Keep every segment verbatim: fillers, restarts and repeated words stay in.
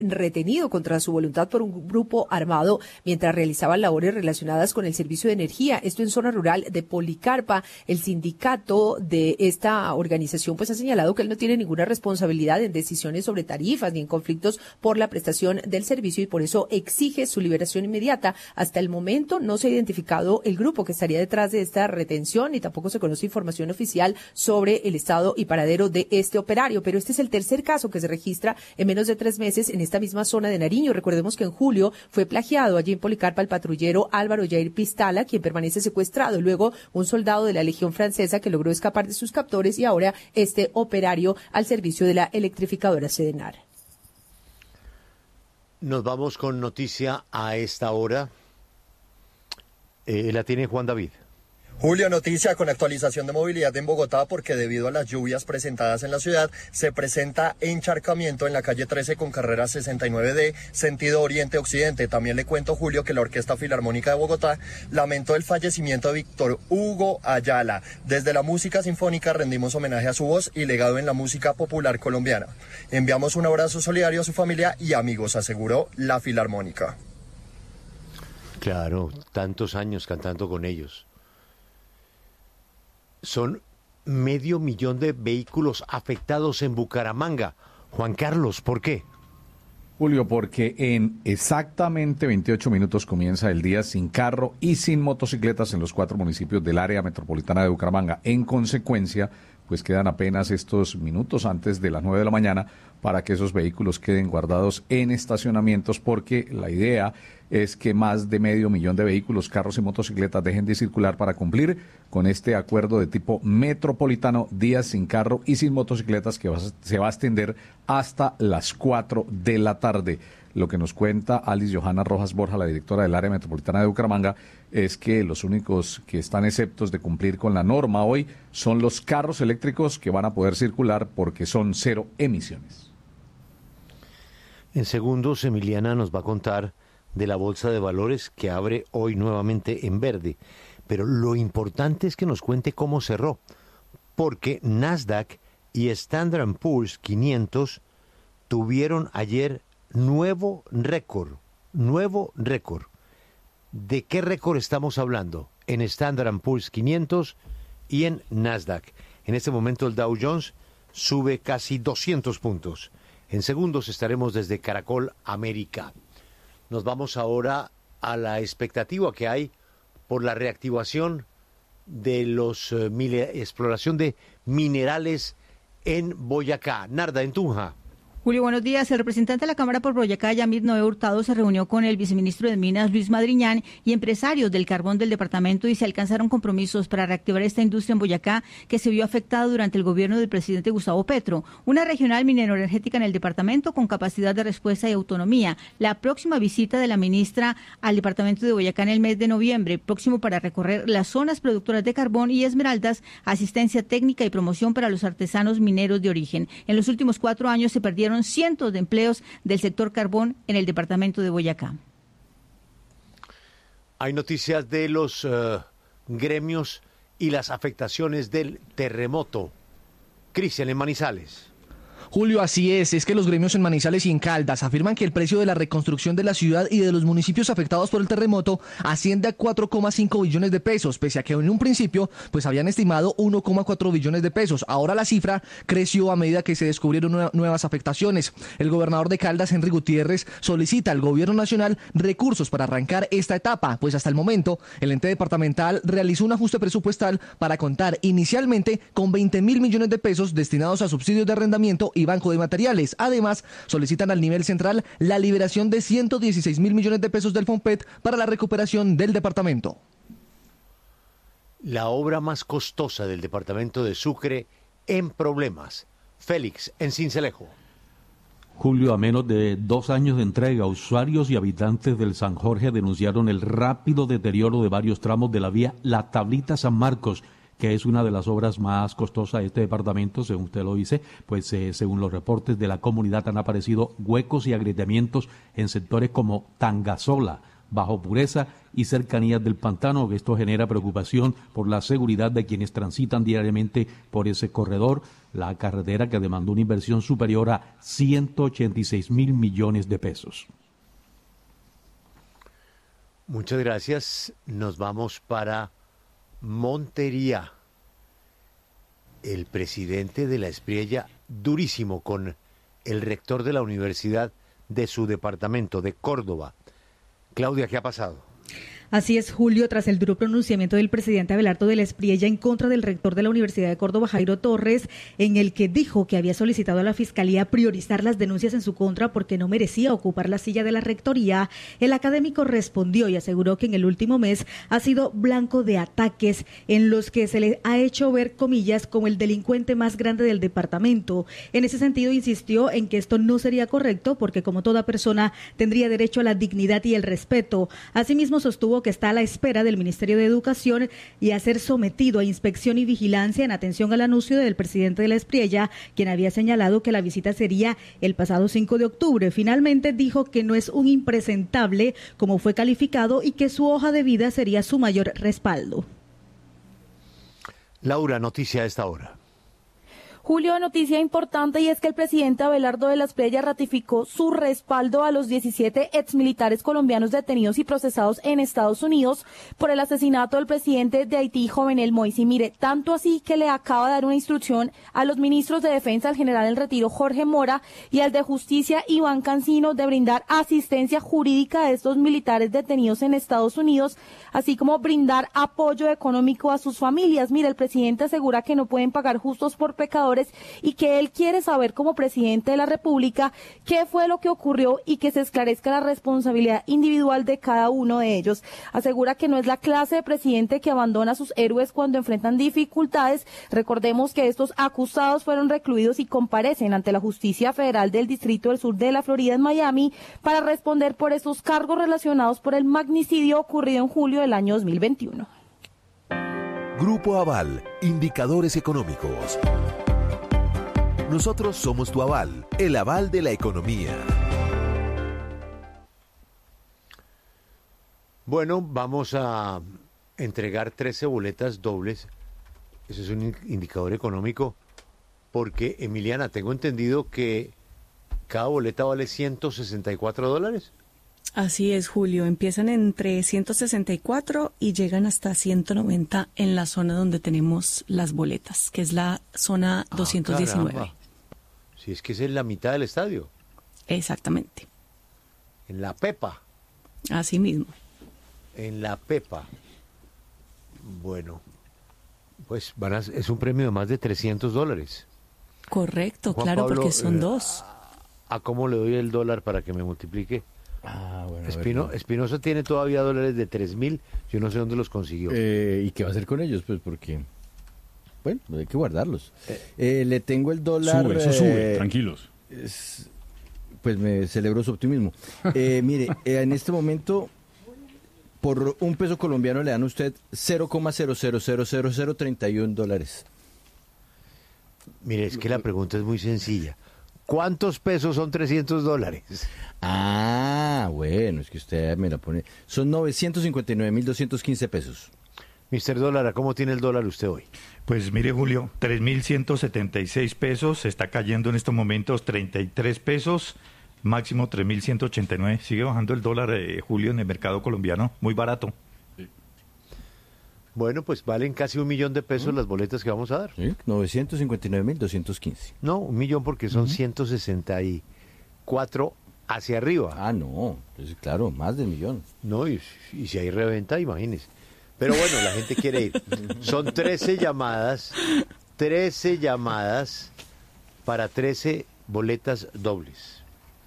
retenido contra su voluntad por un grupo armado mientras realizaban labores relacionadas con el servicio de energía. Esto en zona rural de Policarpa. El sindicato de esta organización pues ha señalado que él no tiene ninguna responsabilidad en decisiones sobre tarifas ni en conflictos por la prestación del servicio y por eso exige su liberación inmediata. Hasta el momento no se ha identificado el grupo que estaría detrás de esta retención y tampoco se conoce información oficial sobre el estado y paradero de este operario, pero este es el tercer caso que se registra en menos de tres meses en esta misma zona de Nariño. Recordemos que en julio fue plagiado allí en Policarpa el patrullero Álvaro Jair Pistala, quien permanece secuestrado, luego un soldado de la Legión Francesa que logró escapar de sus captores y ahora este operario al servicio de la electrificadora Sedenar. Nos vamos con noticia a esta hora. Eh, la tiene Juan David. Julio, noticia con actualización de movilidad en Bogotá porque debido a las lluvias presentadas en la ciudad se presenta encharcamiento en la calle trece con carrera sesenta y nueve D, sentido oriente-occidente. También le cuento, Julio, que la Orquesta Filarmónica de Bogotá lamentó el fallecimiento de Víctor Hugo Ayala. Desde la música sinfónica rendimos homenaje a su voz y legado en la música popular colombiana. Enviamos un abrazo solidario a su familia y amigos, aseguró la Filarmónica. Claro, tantos años cantando con ellos. Son medio millón de vehículos afectados en Bucaramanga. Juan Carlos, ¿por qué? Julio, porque en exactamente veintiocho minutos comienza el día sin carro y sin motocicletas en los cuatro municipios del área metropolitana de Bucaramanga. En consecuencia, pues quedan apenas estos minutos antes de las nueve de la mañana para que esos vehículos queden guardados en estacionamientos, porque la idea es que más de medio millón de vehículos, carros y motocicletas dejen de circular para cumplir con este acuerdo de tipo metropolitano, días sin carro y sin motocicletas, que va, se va a extender hasta las cuatro de la tarde. Lo que nos cuenta Alice Johanna Rojas Borja, la directora del área metropolitana de Bucaramanga, es que los únicos que están exceptos de cumplir con la norma hoy son los carros eléctricos, que van a poder circular porque son cero emisiones. En segundos, Emiliana nos va a contar de la Bolsa de Valores que abre hoy nuevamente en verde. Pero lo importante es que nos cuente cómo cerró, porque Nasdaq y Standard and Poor's quinientos tuvieron ayer nuevo récord, nuevo récord. ¿De qué récord estamos hablando? En Standard and Poor's quinientos y en Nasdaq. En este momento el Dow Jones sube casi doscientos puntos. En segundos estaremos desde Caracol América. Nos vamos ahora a la expectativa que hay por la reactivación de los uh, exploración de minerales en Boyacá. Narda, en Tunja. Julio, buenos días. El representante de la Cámara por Boyacá, Yamid Noé Hurtado, se reunió con el viceministro de Minas, Luis Madriñán, y empresarios del carbón del departamento, y se alcanzaron compromisos para reactivar esta industria en Boyacá, que se vio afectada durante el gobierno del presidente Gustavo Petro. Una regional minero-energética en el departamento con capacidad de respuesta y autonomía. La próxima visita de la ministra al departamento de Boyacá en el mes de noviembre, próximo para recorrer las zonas productoras de carbón y esmeraldas, asistencia técnica y promoción para los artesanos mineros de origen. En los últimos cuatro años se perdieron cientos de empleos del sector carbón en el departamento de Boyacá. Hay noticias de los uh, gremios y las afectaciones del terremoto. Cristian, en Manizales. Julio, así es, es que los gremios en Manizales y en Caldas afirman que el precio de la reconstrucción de la ciudad y de los municipios afectados por el terremoto asciende a cuatro coma cinco billones de pesos, pese a que en un principio pues habían estimado uno coma cuatro billones de pesos. Ahora la cifra creció a medida que se descubrieron nuevas afectaciones. El gobernador de Caldas, Henry Gutiérrez, solicita al gobierno nacional recursos para arrancar esta etapa, pues hasta el momento el ente departamental realizó un ajuste presupuestal para contar inicialmente con veinte mil millones de pesos destinados a subsidios de arrendamiento y banco de materiales. Además, solicitan al nivel central la liberación de ciento dieciséis mil millones de pesos del FOMPET para la recuperación del departamento. La obra más costosa del departamento de Sucre en problemas. Félix, en Sincelejo. Julio, a menos de dos años de entrega, usuarios y habitantes del San Jorge denunciaron el rápido deterioro de varios tramos de la vía La Tablita San Marcos, que es una de las obras más costosas de este departamento, según usted lo dice, pues eh, según los reportes de la comunidad han aparecido huecos y agrietamientos en sectores como Tangasola, bajo pureza y cercanías del pantano. Esto genera preocupación por la seguridad de quienes transitan diariamente por ese corredor, la carretera que demandó una inversión superior a ciento ochenta y seis mil millones de pesos. Muchas gracias. Nos vamos para Montería. El presidente de la Espriella, durísimo con el rector de la universidad de su departamento, de Córdoba. Claudia, ¿qué ha pasado? Así es, Julio, tras el duro pronunciamiento del presidente Abelardo de la Espriella en contra del rector de la Universidad de Córdoba, Jairo Torres, en el que dijo que había solicitado a la Fiscalía priorizar las denuncias en su contra porque no merecía ocupar la silla de la rectoría, el académico respondió y aseguró que en el último mes ha sido blanco de ataques en los que se le ha hecho ver, comillas, como el delincuente más grande del departamento. En ese sentido, insistió en que esto no sería correcto porque, como toda persona, tendría derecho a la dignidad y el respeto. Asimismo, sostuvo que está a la espera del Ministerio de Educación y a ser sometido a inspección y vigilancia en atención al anuncio del presidente de la Espriella, quien había señalado que la visita sería el pasado cinco de octubre. Finalmente dijo que no es un impresentable, como fue calificado, y que su hoja de vida sería su mayor respaldo. Laura, noticia a esta hora. Julio, noticia importante, y es que el presidente Abelardo de la Espriella ratificó su respaldo a los diecisiete exmilitares colombianos detenidos y procesados en Estados Unidos por el asesinato del presidente de Haití, Jovenel Moïse. Mire, tanto así que le acaba de dar una instrucción a los ministros de Defensa, al general en retiro Jorge Mora y al de Justicia Iván Cancino, de brindar asistencia jurídica a estos militares detenidos en Estados Unidos, así como brindar apoyo económico a sus familias. Mire, el presidente asegura que no pueden pagar justos por pecadores y que él quiere saber, como presidente de la República, qué fue lo que ocurrió y que se esclarezca la responsabilidad individual de cada uno de ellos. Asegura que no es la clase de presidente que abandona a sus héroes cuando enfrentan dificultades. Recordemos que estos acusados fueron recluidos y comparecen ante la Justicia Federal del Distrito del Sur de la Florida en Miami para responder por estos cargos relacionados por el magnicidio ocurrido en julio del año dos mil veintiuno. Grupo Aval, indicadores económicos. Nosotros somos tu aval, el aval de la economía. Bueno, vamos a entregar trece boletas dobles. Ese es un indicador económico porque, Emiliana, tengo entendido que cada boleta vale ciento sesenta y cuatro dólares. Así es, Julio. Empiezan entre ciento sesenta y cuatro y llegan hasta ciento noventa en la zona donde tenemos las boletas, que es la zona doscientos diecinueve. Ah, si es que es en la mitad del estadio. Exactamente. En la Pepa. Así mismo. En la Pepa. Bueno, pues van a, es un premio de más de trescientos dólares. Correcto, Juan claro, Pablo, porque son eh, dos. ¿A cómo le doy el dólar para que me multiplique? Ah, bueno. Espino, ver, Espinosa tiene todavía dólares de tres mil, yo no sé dónde los consiguió. Eh, ¿Y qué va a hacer con ellos? Pues porque, bueno, hay que guardarlos. Eh, le tengo el dólar... Sube, eso sube, eh, tranquilos. Es, pues me celebro su optimismo. Eh, mire, eh, en este momento, por un peso colombiano le dan a usted cero coma cero cero cero cero cero treinta y uno dólares. Mire, es que la pregunta es muy sencilla. ¿Cuántos pesos son trescientos dólares? Ah, bueno, es que usted me la pone. Son novecientos cincuenta y nueve mil doscientos quince pesos. mister Dólar, ¿cómo tiene el dólar usted hoy? Pues mire, Julio, tres mil ciento setenta y seis pesos, se está cayendo en estos momentos treinta y tres pesos, máximo tres mil ciento ochenta y nueve. Sigue bajando el dólar, eh, Julio, en el mercado colombiano, muy barato. Sí. Bueno, pues valen casi un millón de pesos ¿Mm? las boletas que vamos a dar. Sí, novecientos cincuenta y nueve mil doscientos quince. No, un millón porque son uh-huh. ciento sesenta y cuatro hacia arriba. Ah, no, pues claro, más del millón. No, y, y si hay reventa, imagínese. Pero bueno, la gente quiere ir. Son trece llamadas, trece llamadas para trece boletas dobles.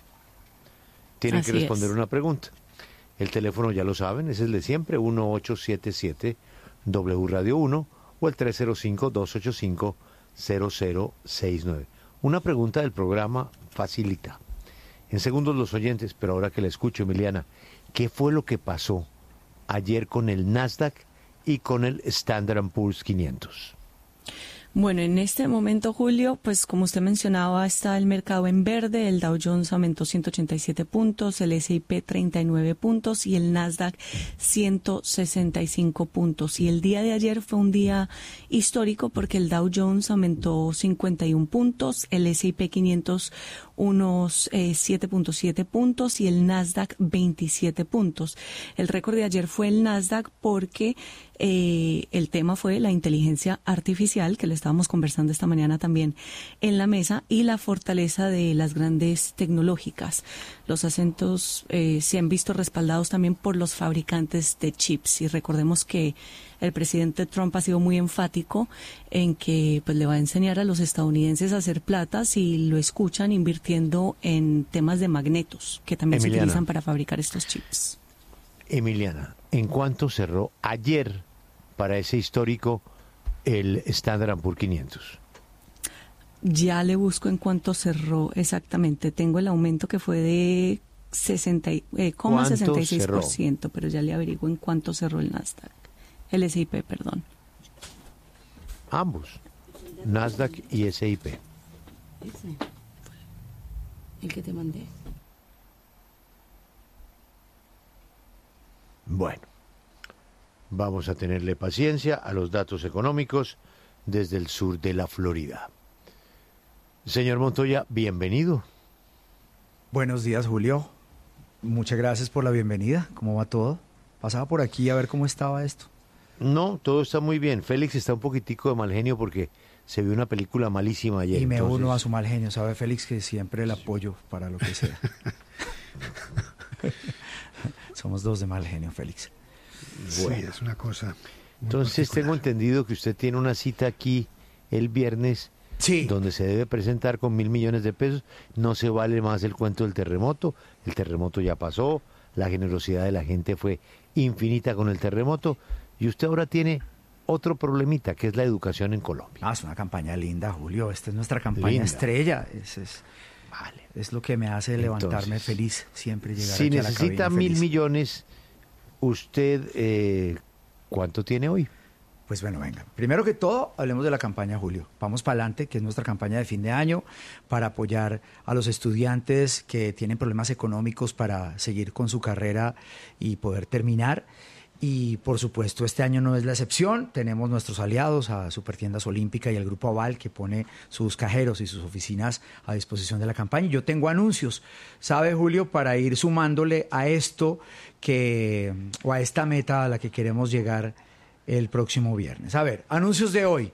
Tienen Así que responder es. una pregunta. El teléfono ya lo saben, es el de siempre, uno ocho siete siete W Radio uno o el tres cero cinco, dos ocho cinco, cero cero seis nueve. Una pregunta del programa facilita. En segundos los oyentes, pero ahora que la escucho, Emiliana, ¿qué fue lo que pasó ayer con el Nasdaq y con el Standard and Poor's quinientos? Bueno, en este momento, Julio, pues como usted mencionaba, está el mercado en verde, el Dow Jones aumentó ciento ochenta y siete puntos, el ese y pe treinta y nueve puntos y el Nasdaq ciento sesenta y cinco puntos. Y el día de ayer fue un día histórico porque el Dow Jones aumentó cincuenta y uno puntos, el ese y pe quinientos unos eh, siete punto siete puntos y el Nasdaq veintisiete puntos. El récord de ayer fue el Nasdaq porque eh, el tema fue la inteligencia artificial, que le estábamos conversando esta mañana también en la mesa, y la fortaleza de las grandes tecnológicas. Los acentos eh, se han visto respaldados también por los fabricantes de chips, y recordemos que el presidente Trump ha sido muy enfático en que pues le va a enseñar a los estadounidenses a hacer plata si lo escuchan invirtiendo en temas de magnetos, que también Emiliana, se utilizan para fabricar estos chips. Emiliana, ¿en cuánto cerró ayer para ese histórico el Standard and Poor's quinientos? Ya le busco en cuánto cerró exactamente. Tengo el aumento que fue de sesenta, eh, sesenta y seis por ciento, pero ya le averiguo en cuánto cerró el Nasdaq. El ese y pe, perdón. Ambos, Nasdaq y ese y pe. Ese. El que te mandé. Bueno, vamos a tenerle paciencia a los datos económicos desde el sur de la Florida. Señor Montoya, bienvenido. Buenos días, Julio. Muchas gracias por la bienvenida. ¿Cómo va todo? Pasaba por aquí a ver cómo estaba esto. No, todo está muy bien. Félix está un poquitico de mal genio porque se vio una película malísima ayer. Y me entonces... uno a su mal genio. Sabe, Félix, que siempre el apoyo para lo que sea. Somos dos de mal genio, Félix. Bueno, sí, es una cosa. Entonces particular. Tengo entendido que usted tiene una cita aquí el viernes, sí, donde se debe presentar con mil millones de pesos. No se vale más el cuento del terremoto. El terremoto ya pasó. La generosidad de la gente fue infinita con el terremoto. Y usted ahora tiene otro problemita, que es la educación en Colombia. Ah, es una campaña linda, Julio. Esta es nuestra campaña linda. Estrella. Es, es, vale. es lo que me hace levantarme Entonces, feliz, siempre llegar si aquí a la cabina necesita mil feliz. millones, ¿usted eh, cuánto tiene hoy? Pues bueno, venga. Primero que todo, hablemos de la campaña, Julio. Vamos para adelante, que es nuestra campaña de fin de año, para apoyar a los estudiantes que tienen problemas económicos para seguir con su carrera y poder terminar. Y por supuesto este año no es la excepción, tenemos nuestros aliados a Supertiendas Olímpica y el Grupo Aval, que pone sus cajeros y sus oficinas a disposición de la campaña. Y yo tengo anuncios, ¿sabe, Julio? Para ir sumándole a esto que, o a esta meta a la que queremos llegar el próximo viernes. A ver, anuncios de hoy.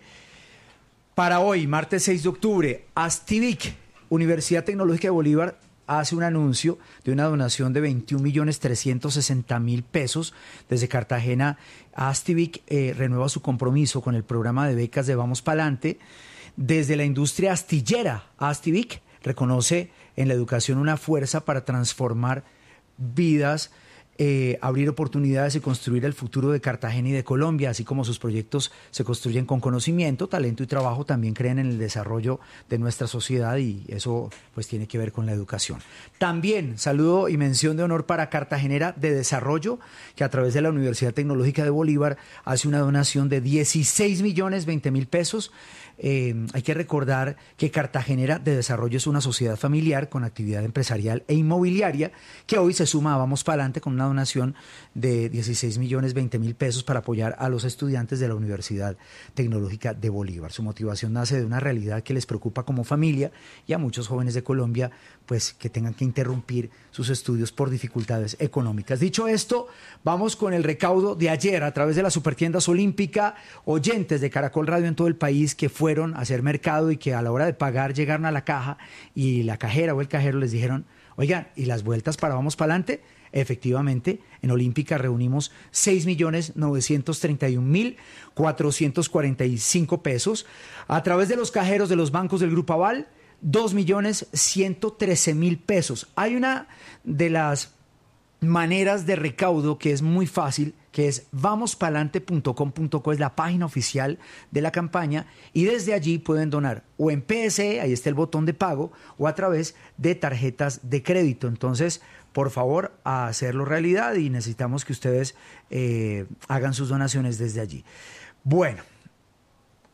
Para hoy, martes seis de octubre, Astivic, Universidad Tecnológica de Bolívar, hace un anuncio de una donación de veintiún millones trescientos sesenta mil pesos desde Cartagena. Astivic eh, renueva su compromiso con el programa de becas de Vamos Pa'lante. Desde la industria astillera, Astivic reconoce en la educación una fuerza para transformar vidas, eh, abrir oportunidades y construir el futuro de Cartagena y de Colombia. Así como sus proyectos se construyen con conocimiento, talento y trabajo, también creen en el desarrollo de nuestra sociedad, y eso pues tiene que ver con la educación. También saludo y mención de honor para Cartagenera de Desarrollo, que a través de la Universidad Tecnológica de Bolívar hace una donación de dieciséis millones veinte mil pesos. Eh, hay que recordar que Cartagenera de Desarrollo es una sociedad familiar con actividad empresarial e inmobiliaria que hoy se suma a Vamos Pa'lante con una donación de dieciséis millones veinte mil pesos para apoyar a los estudiantes de la Universidad Tecnológica de Bolívar. Su motivación nace de una realidad que les preocupa como familia y a muchos jóvenes de Colombia, pues que tengan que interrumpir sus estudios por dificultades económicas. Dicho esto, vamos con el recaudo de ayer a través de las Supertiendas Olímpica. Oyentes de Caracol Radio en todo el país que fueron a hacer mercado y que a la hora de pagar llegaron a la caja y la cajera o el cajero les dijeron: oigan, ¿y las vueltas para Vamos Pa'lante? Efectivamente, en Olímpica reunimos seis millones novecientos treinta y un mil cuatrocientos cuarenta y cinco pesos. A través de los cajeros de los bancos del Grupo Aval, dos millones ciento trece mil pesos. Hay una de las maneras de recaudo que es muy fácil, que es vamos pa'lante punto com punto co, es la página oficial de la campaña, y desde allí pueden donar o en P S E, ahí está el botón de pago, o a través de tarjetas de crédito. Entonces, por favor, a hacerlo realidad, y necesitamos que ustedes eh, hagan sus donaciones desde allí. Bueno,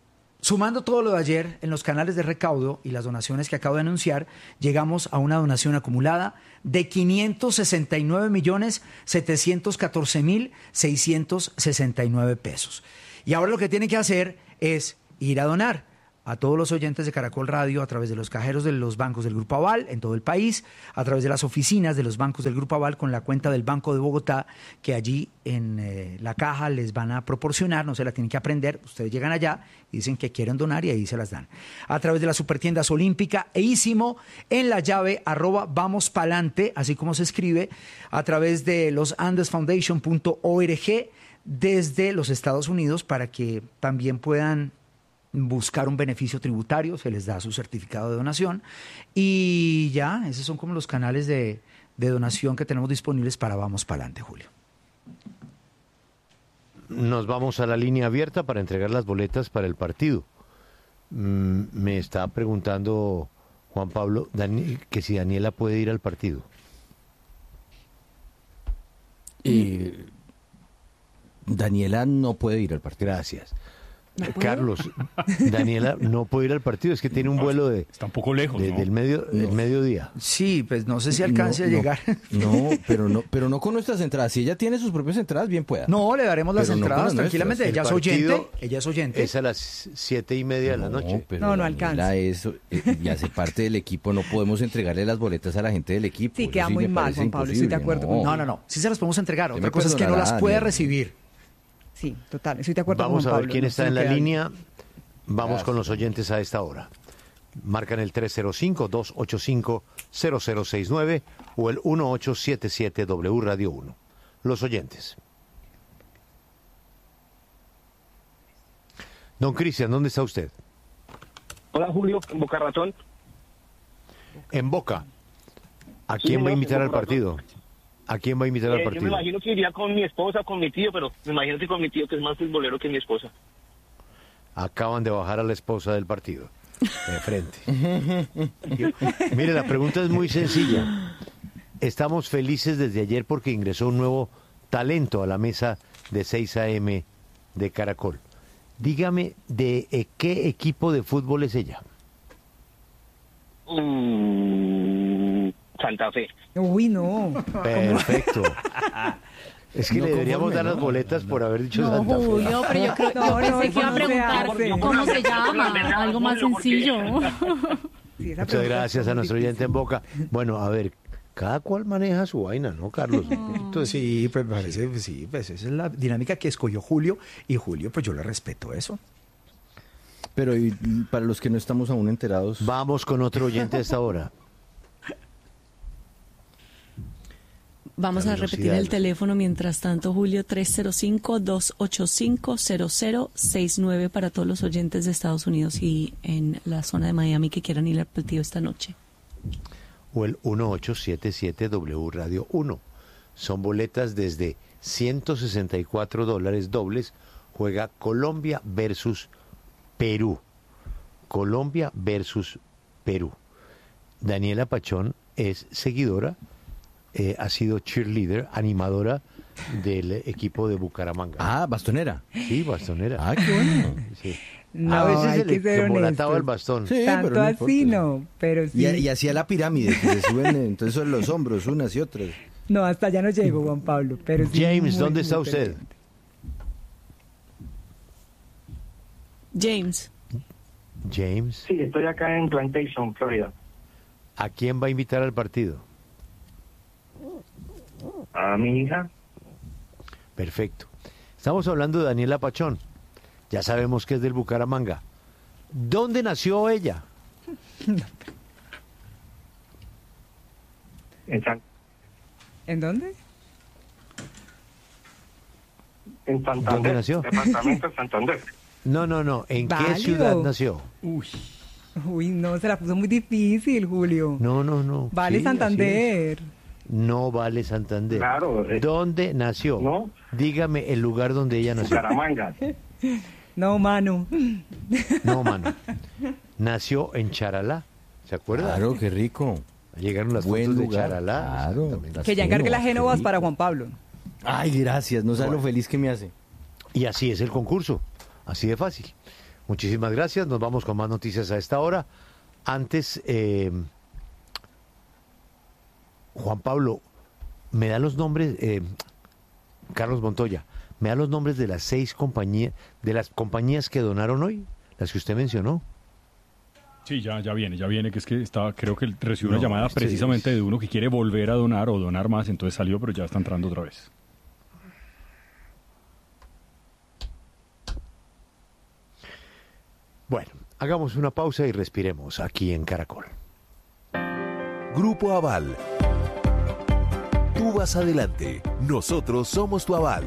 Sumando todo lo de ayer en los canales de recaudo y las donaciones que acabo de anunciar, llegamos a una donación acumulada de quinientos sesenta y nueve millones setecientos catorce mil seiscientos sesenta y nueve pesos. Y ahora lo que tienen que hacer es ir a donar a todos los oyentes de Caracol Radio a través de los cajeros de los bancos del Grupo Aval en todo el país, a través de las oficinas de los bancos del Grupo Aval con la cuenta del Banco de Bogotá, que allí en eh, la caja les van a proporcionar, no se la tienen que aprender, ustedes llegan allá y dicen que quieren donar y ahí se las dan. A través de las supertiendas Olímpica e Ísimo, en la llave arroba vamos pa'lante, así como se escribe, a través de los andes foundation punto org desde los Estados Unidos para que también puedan buscar un beneficio tributario, se les da su certificado de donación y ya, esos son como los canales de, de donación que tenemos disponibles para Vamos Pa'lante, Julio. Nos vamos a la línea abierta para entregar las boletas para el partido. Mm, me está preguntando Juan Pablo Dani, que si Daniela puede ir al partido. Eh, Daniela no puede ir al partido. Gracias. ¿No Carlos, Daniela no puede ir al partido, es que tiene un vuelo de... Está un poco lejos, de, ¿no? Del medio, del mediodía. Sí, pues no sé si alcance no, a llegar. No, no, pero no pero no con nuestras entradas. Si ella tiene sus propias entradas, bien pueda. No, le daremos las pero entradas no tranquilamente. Ella es oyente. Ella es oyente. Es a las siete y media de la no, noche. Pero no, no alcanza. Eso, eh, y hace parte del equipo, no podemos entregarle las boletas a la gente del equipo. Sí, queda sí muy mal, Juan Pablo, estoy de acuerdo. No, no, no, no. Sí se las podemos entregar. Otra cosa es que no las puede recibir. Sí, total, estoy de acuerdo Vamos con Juan a ver Pablo, quién no está en la queda... línea. Vamos Gracias. Con los oyentes a esta hora. Marcan el tres cero cinco, dos ocho cinco, cero cero seis nueve o el uno ocho siete siete W Radio uno. Los oyentes. Don Cristian, ¿dónde está usted? Hola, Julio, en Boca Ratón. En Boca. ¿A quién sí, va a invitar al partido? ¿A quién va a invitar eh, al partido? Yo me imagino que iría con mi esposa, con mi tío, pero me imagino que con mi tío, que es más futbolero que mi esposa. Acaban de bajar a la esposa del partido. De frente. Mire, la pregunta es muy sencilla. Estamos felices desde ayer porque ingresó un nuevo talento a la mesa de seis a eme de Caracol. Dígame, ¿de eh, qué equipo de fútbol es ella? Mm, Santa Fe. Uy, no. Perfecto. Es que no, le deberíamos dar las boletas no, por haber dicho no, Santa Fe. Julio, pero yo, creo, yo no, pensé no, que iba a preguntar no cómo se llama, algo más sencillo. Sí, Muchas gracias a nuestro oyente en Boca. Bueno, a ver, cada cual maneja su vaina, ¿no, Carlos? Entonces, sí, pues parece, pues, sí, pues esa es la dinámica que escogió Julio, y Julio, pues yo le respeto eso. Pero y, para los que no estamos aún enterados... Vamos con otro oyente a esta hora. Vamos a repetir el teléfono mientras tanto, Julio, tres cero cinco, dos ocho cinco, cero cero seis nueve para todos los oyentes de Estados Unidos y en la zona de Miami que quieran ir al partido esta noche. O el uno ocho siete siete W Radio uno. Son boletas desde ciento sesenta y cuatro dólares dobles. Juega Colombia versus Perú. Colombia versus Perú. Daniela Pachón es seguidora. Eh, ha sido cheerleader, animadora del equipo de Bucaramanga. Ah, bastonera. Sí, bastonera. Ah, qué bueno. Sí. No, a veces hay se que le embolataba el bastón. Sí, tanto pero no así importa. no, pero sí. Y, y hacía la pirámide, que se suben entonces son los hombros, unas y otras. No, hasta allá no llego, Juan Pablo. Pero sí James, muy, ¿dónde muy está usted? James. James. Sí, estoy acá en Plantation, Florida. ¿A quién va a invitar al partido? A mi hija. Perfecto. Estamos hablando de Daniela Pachón. Ya sabemos que es del Bucaramanga. ¿Dónde nació ella? En, San... ¿En dónde? En Santander. ¿Dónde nació? Departamento de Santander. No, no, no. ¿En ¿Válido? qué ciudad nació? Uy. Uy, no, se la puso muy difícil, Julio. No, no, no. Vale, sí, Santander. No vale Santander. Claro. Eh, ¿Dónde nació? No. Dígame el lugar donde ella nació. Bucaramanga. No, mano. No, mano. Nació en Charalá. ¿Se acuerda? Claro, qué rico. Llegaron las Buen fotos lugar. de Charalá. Claro. Que ya encargue las génovas para Juan Pablo. Ay, gracias. No sabes Bueno. lo feliz que me hace. Y así es el concurso. Así de fácil. Muchísimas gracias. Nos vamos con más noticias a esta hora. Antes, eh, Juan Pablo, me da los nombres, eh, Carlos Montoya, me da los nombres de las seis compañías, de las compañías que donaron hoy, las que usted mencionó. Sí, ya, ya viene, ya viene, que es que estaba, creo que recibió No, una llamada este precisamente es- de uno que quiere volver a donar o donar más, entonces salió, pero ya está entrando otra vez. Bueno, hagamos una pausa y respiremos aquí en Caracol. Grupo Aval. Tú vas adelante. Nosotros somos tu aval.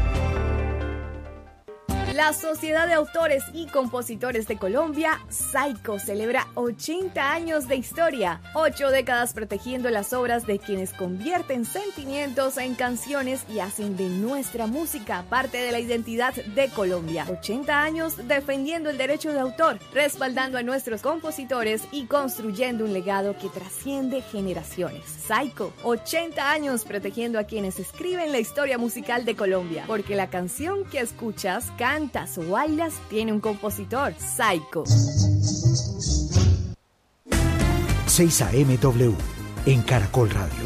La Sociedad de Autores y Compositores de Colombia, SAICO, celebra ochenta años de historia, ocho décadas protegiendo las obras de quienes convierten sentimientos en canciones y hacen de nuestra música parte de la identidad de Colombia. ochenta años defendiendo el derecho de autor, respaldando a nuestros compositores y construyendo un legado que trasciende generaciones. SAICO, ochenta años protegiendo a quienes escriben la historia musical de Colombia, porque la canción que escuchas, cantas o bailas tiene un compositor. SAICO. seis A M W en Caracol Radio.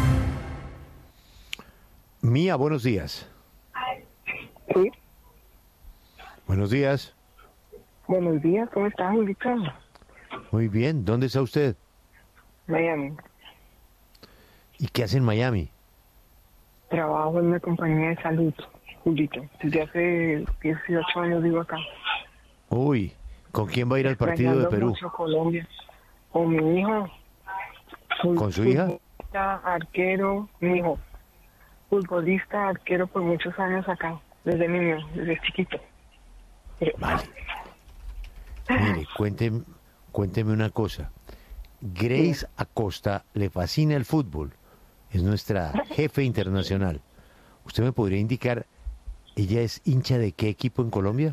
Mía, buenos días. Sí. Buenos días. Buenos días, ¿cómo estás, invitado? Muy bien, ¿dónde está usted? Miami. ¿Y qué hace en Miami? Trabajo en una compañía de salud, Julito. Desde hace dieciocho años vivo acá. Uy, ¿con quién va a ir al partido de Extrañando Perú? mucho Colombia. Con mi hijo. ¿Con su hija? Futbolista, arquero, mi hijo. Futbolista, arquero por muchos años acá. Desde niño, desde chiquito. Vale. Mire, cuénteme, cuénteme una cosa. Grace Acosta le fascina el fútbol. Es nuestra jefe internacional. ¿Usted me podría indicar, ella es hincha de qué equipo en Colombia?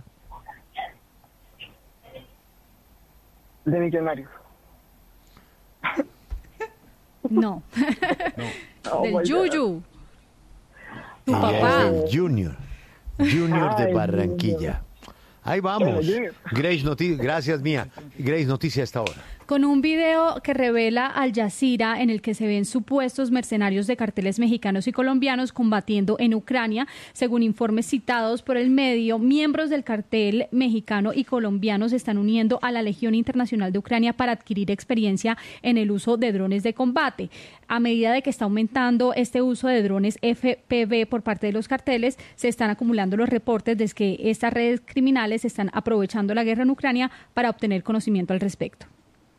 De Millonarios. No. Oh, Del my God. Yuyu. Tu Ella papá. es del Junior. Junior de Ay, Barranquilla. Ahí vamos. Grace, noti- gracias mía. Grace, noticia a esta hora. Con un video que revela Al Jazeera en el que se ven supuestos mercenarios de carteles mexicanos y colombianos combatiendo en Ucrania. Según informes citados por el medio, miembros del cartel mexicano y colombiano se están uniendo a la Legión Internacional de Ucrania para adquirir experiencia en el uso de drones de combate. A medida de que está aumentando este uso de drones F P V por parte de los carteles, se están acumulando los reportes de que estas redes criminales están aprovechando la guerra en Ucrania para obtener conocimiento al respecto.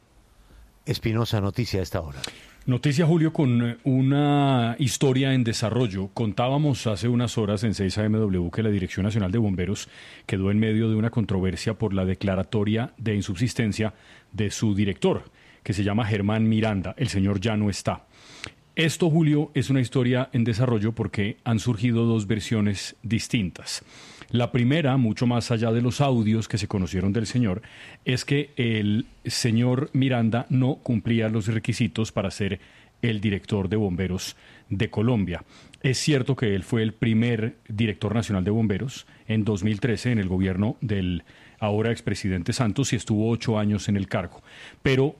Espinosa, noticia a esta hora. Noticia, Julio, con una historia en desarrollo. Contábamos hace unas horas en seis A M W que la Dirección Nacional de Bomberos quedó en medio de una controversia por la declaratoria de insubsistencia de su director, que se llama Germán Miranda. El señor ya no está. Esto, Julio, es una historia en desarrollo porque han surgido dos versiones distintas. La primera, mucho más allá de los audios que se conocieron del señor, es que el señor Miranda no cumplía los requisitos para ser el director de bomberos de Colombia. Es cierto que él fue el primer director nacional de bomberos en dos mil trece en el gobierno del ahora expresidente Santos y estuvo ocho años en el cargo, pero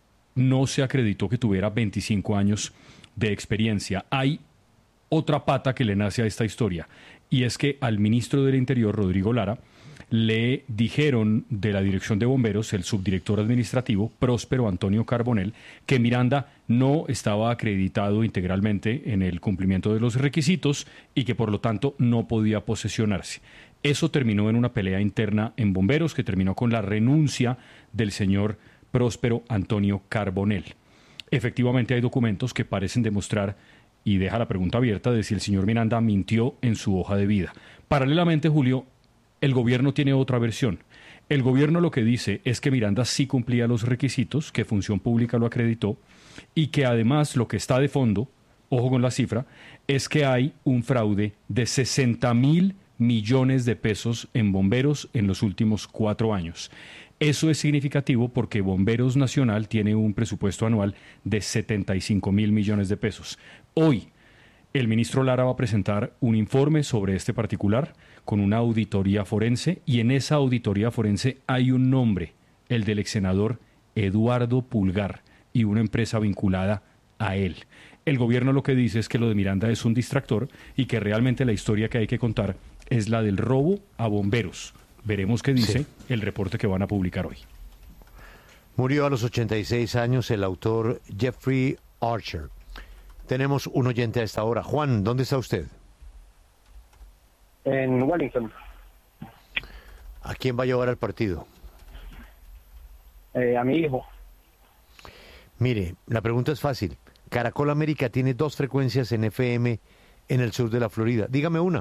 no se acreditó que tuviera veinticinco años de experiencia. Hay otra pata que le nace a esta historia, y es que al ministro del Interior, Rodrigo Lara, le dijeron de la Dirección de Bomberos, el subdirector administrativo, Próspero Antonio Carbonell, que Miranda no estaba acreditado integralmente en el cumplimiento de los requisitos y que por lo tanto no podía posesionarse. Eso terminó en una pelea interna en Bomberos que terminó con la renuncia del señor Próspero Antonio Carbonell. Efectivamente hay documentos que parecen demostrar y deja la pregunta abierta de si el señor Miranda mintió en su hoja de vida. Paralelamente, Julio, el gobierno tiene otra versión. El gobierno lo que dice es que Miranda sí cumplía los requisitos, que Función Pública lo acreditó, y que además lo que está de fondo, ojo con la cifra, es que hay un fraude de sesenta mil millones de pesos en bomberos en los últimos cuatro años. Eso es significativo porque Bomberos Nacional tiene un presupuesto anual de setenta y cinco mil millones de pesos. Hoy, El ministro Lara va a presentar un informe sobre este particular con una auditoría forense y en esa auditoría forense hay un nombre, el del ex senador Eduardo Pulgar y una empresa vinculada a él. El gobierno lo que dice es que lo de Miranda es un distractor y que realmente la historia que hay que contar es la del robo a bomberos. Veremos qué dice sí. el reporte que van a publicar hoy. Murió a los ochenta y seis años el autor Jeffrey Archer. Tenemos un oyente a esta hora. Juan, ¿dónde está usted? En Wellington. ¿A quién va a llevar al partido? Eh, a mi hijo. Mire, la pregunta es fácil. Caracol América tiene dos frecuencias en F M en el sur de la Florida. Dígame una.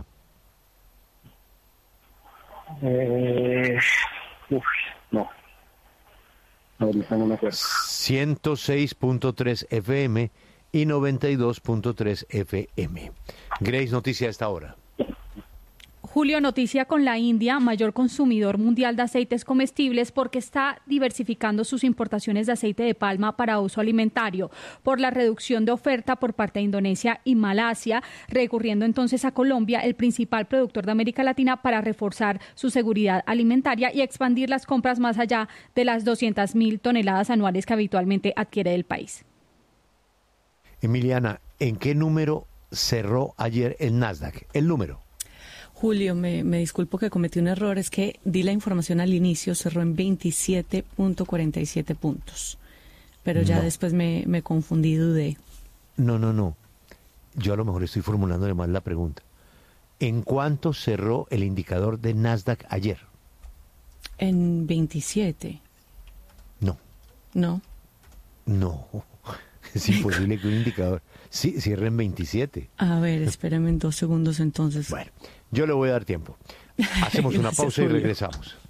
Eh, uf, no. Ahorita no me acuerdo. ciento seis punto tres F M y noventa y dos punto tres F M. Grace, noticia a esta hora. Julio, noticia con la India, mayor consumidor mundial de aceites comestibles porque está diversificando sus importaciones de aceite de palma para uso alimentario por la reducción de oferta por parte de Indonesia y Malasia, recurriendo entonces a Colombia, el principal productor de América Latina, para reforzar su seguridad alimentaria y expandir las compras más allá de las doscientas mil toneladas anuales que habitualmente adquiere del país. Emiliana, ¿en qué número cerró ayer el Nasdaq? El número. Julio, me, me disculpo que cometí un error, es que di la información al inicio, cerró en veintisiete punto cuarenta y siete puntos, pero ya no. después me, me confundí y dudé. No, no, no, yo a lo mejor estoy formulándole mal la pregunta. ¿En cuánto cerró el indicador de Nasdaq ayer? En veintisiete. No. No. No, es imposible que un indicador sí, cierre en veintisiete. A ver, espérame en dos segundos entonces. Bueno, yo le voy a dar tiempo. Hacemos una pausa y regresamos.